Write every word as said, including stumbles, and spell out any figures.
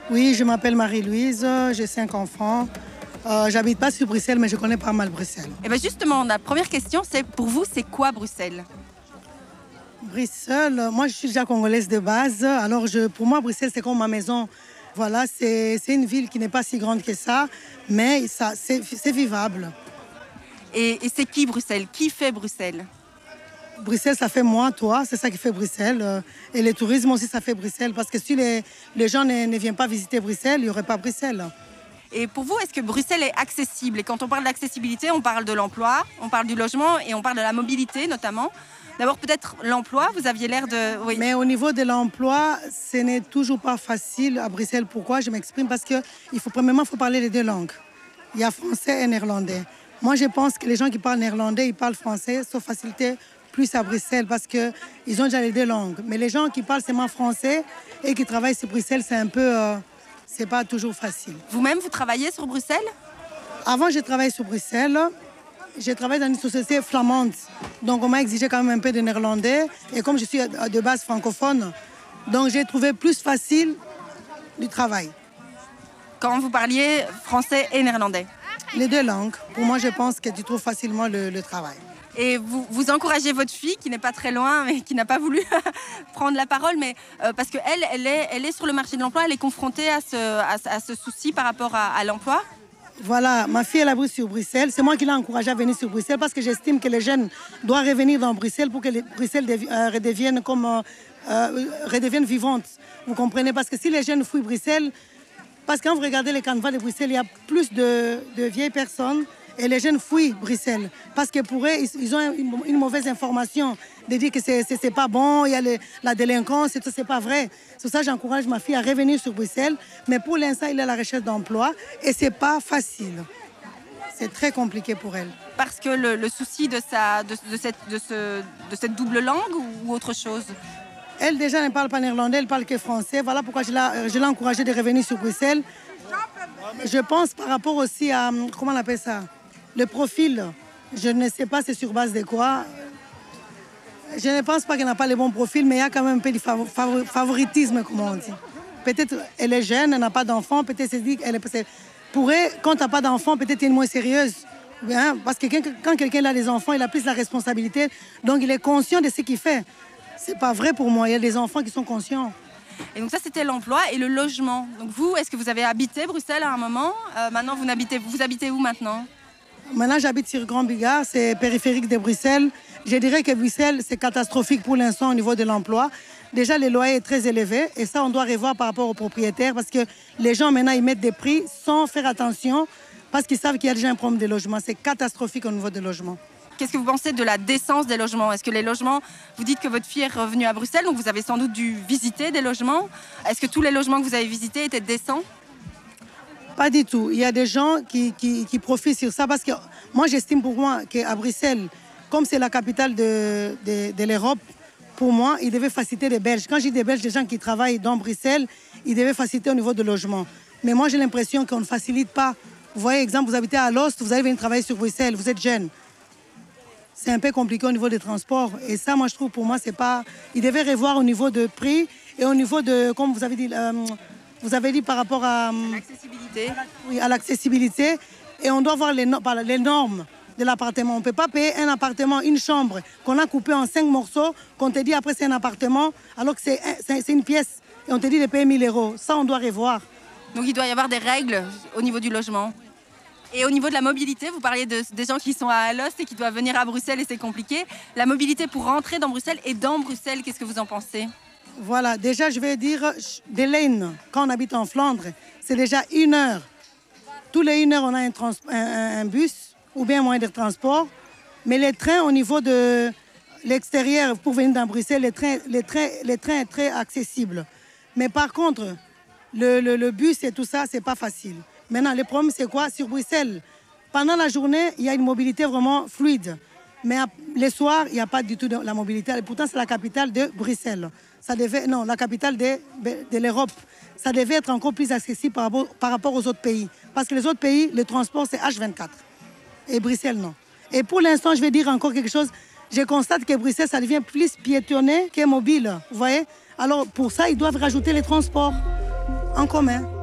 Oui, je m'appelle Marie-Louise, j'ai cinq enfants. Euh, J'habite pas sur Bruxelles, mais je connais pas mal Bruxelles. Et bien justement, la première question, c'est pour vous, c'est quoi Bruxelles? Bruxelles, moi je suis déjà congolaise de base, alors je, pour moi Bruxelles c'est comme ma maison. Voilà, c'est une ville qui n'est pas si grande que ça, mais ça, c'est vivable. Et, et c'est qui Bruxelles? Qui fait Bruxelles? Bruxelles, ça fait moi, toi, c'est ça qui fait Bruxelles. Et le tourisme aussi, ça fait Bruxelles. Parce que si les, les gens ne, ne viennent pas visiter Bruxelles, il n'y aurait pas Bruxelles. Et pour vous, est-ce que Bruxelles est accessible? Et quand on parle d'accessibilité, on parle de l'emploi, on parle du logement et on parle de la mobilité notamment. D'abord, peut-être l'emploi, vous aviez l'air de... Oui. Mais au niveau de l'emploi, ce n'est toujours pas facile à Bruxelles. Pourquoi? Je m'exprime parce que il faut, premièrement, il faut parler les deux langues. Il y a français et néerlandais. Moi, je pense que les gens qui parlent néerlandais, ils parlent français, sauf facilité plus à Bruxelles parce qu'ils ont déjà les deux langues. Mais les gens qui parlent seulement français et qui travaillent sur Bruxelles, c'est un peu... Euh, c'est pas toujours facile. Vous-même, vous travaillez sur Bruxelles? Avant, j'ai travaillé sur Bruxelles. J'ai travaillé dans une société flamande. Donc, on m'a exigé quand même un peu de néerlandais. Et comme je suis de base francophone, donc j'ai trouvé plus facile du travail. Quand vous parliez français et néerlandais? Les deux langues. Pour moi, je pense que tu trouves facilement le, le travail. Et vous, vous encouragez votre fille, qui n'est pas très loin, mais qui n'a pas voulu prendre la parole, mais euh, parce qu'elle, elle est, elle est sur le marché de l'emploi, elle est confrontée à ce, à, à ce souci par rapport à, à l'emploi. Voilà, ma fille, elle a vu sur Bruxelles. C'est moi qui l'ai encouragée à venir sur Bruxelles parce que j'estime que les jeunes doivent revenir dans Bruxelles pour que les Bruxelles devi, euh, redevienne, comme, euh, euh, redevienne vivante. Vous comprenez? Parce que si les jeunes fuient Bruxelles, parce que quand vous regardez les canevas de Bruxelles, il y a plus de, de vieilles personnes. Et les jeunes fuient Bruxelles parce que pour eux, ils ont une mauvaise information de dire que c'est pas bon, il y a le, la délinquance et tout, c'est pas vrai. C'est pour ça que j'encourage ma fille à revenir sur Bruxelles. Mais pour l'instant, il est à la recherche d'emploi et c'est pas facile. C'est très compliqué pour elle. Parce que le, le souci de, sa, de, de, cette, de, ce, de cette double langue ou autre chose? Elle déjà ne parle pas néerlandais, elle parle que français. Voilà pourquoi je l'ai encouragée de revenir sur Bruxelles. Je pense par rapport aussi à, comment on appelle ça? Le profil, je ne sais pas c'est sur base de quoi. Je ne pense pas qu'elle n'a pas le bon profil, mais il y a quand même un peu de favoritisme, comme on dit. Peut-être elle est jeune, elle n'a pas d'enfant, peut-être c'est dit qu'elle est... Pour elle, quand tu n'as pas d'enfant, peut-être elle est moins sérieuse. Hein? Parce que quand quelqu'un a des enfants, il a plus la responsabilité, donc il est conscient de ce qu'il fait. C'est pas vrai pour moi, il y a des enfants qui sont conscients. Et donc ça, c'était l'emploi et le logement. Donc vous, est-ce que vous avez habité Bruxelles à un moment? euh, Maintenant, vous habitez, vous habitez où maintenant? Maintenant, j'habite sur Grand Bigard, c'est périphérique de Bruxelles. Je dirais que Bruxelles, c'est catastrophique pour l'instant au niveau de l'emploi. Déjà, le loyer est très élevé et ça, on doit revoir par rapport aux propriétaires parce que les gens, maintenant, ils mettent des prix sans faire attention parce qu'ils savent qu'il y a déjà un problème de logement. C'est catastrophique au niveau des logements. Qu'est-ce que vous pensez de la décence des logements? Est-ce que les logements, vous dites que votre fille est revenue à Bruxelles, donc vous avez sans doute dû visiter des logements. Est-ce que tous les logements que vous avez visités étaient décents? Pas du tout. Il y a des gens qui, qui, qui profitent sur ça parce que moi, j'estime pour moi qu'à Bruxelles, comme c'est la capitale de, de, de l'Europe, pour moi, ils devaient faciliter les Belges. Quand je dis des Belges, des gens qui travaillent dans Bruxelles, ils devaient faciliter au niveau de logement. Mais moi, j'ai l'impression qu'on ne facilite pas. Vous voyez, exemple, vous habitez à Alost, vous allez venir travailler sur Bruxelles, vous êtes jeune. C'est un peu compliqué au niveau des transports. Et ça, moi, je trouve, pour moi, c'est pas... Ils devaient revoir au niveau de prix et au niveau de, comme vous avez dit... Euh, Vous avez dit par rapport à l'accessibilité. Oui, à l'accessibilité. Et on doit voir les, no les normes de l'appartement. On ne peut pas payer un appartement, une chambre qu'on a coupé en cinq morceaux, qu'on te dit après c'est un appartement, alors que c'est une pièce. Et on te dit de payer mille euros. Ça, on doit revoir. Donc il doit y avoir des règles au niveau du logement. Et au niveau de la mobilité, vous parliez de, des gens qui sont à Alost et qui doivent venir à Bruxelles et c'est compliqué. La mobilité pour rentrer dans Bruxelles et dans Bruxelles, qu'est-ce que vous en pensez? Voilà, déjà, je vais dire, de Leyne, quand on habite en Flandre, c'est déjà une heure. Tous les une heure, on a un, trans un, un bus ou bien un moyen de transport. Mais les trains, au niveau de l'extérieur, pour venir dans Bruxelles, les trains, les trains, les trains sont très accessibles. Mais par contre, le, le, le bus et tout ça, c'est pas facile. Maintenant, le problème, c'est quoi? Sur Bruxelles, pendant la journée, il y a une mobilité vraiment fluide. Mais les soirs, il n'y a pas du tout de la mobilité. Et pourtant, c'est la capitale de Bruxelles. Ça devait, non, la capitale de, de l'Europe. Ça devait être encore plus accessible par rapport, par rapport aux autres pays. Parce que les autres pays, le transport, c'est H vingt-quatre. Et Bruxelles, non. Et pour l'instant, je vais dire encore quelque chose. Je constate que Bruxelles, ça devient plus piétonné que mobile. Vous voyez? Alors, pour ça, ils doivent rajouter les transports en commun.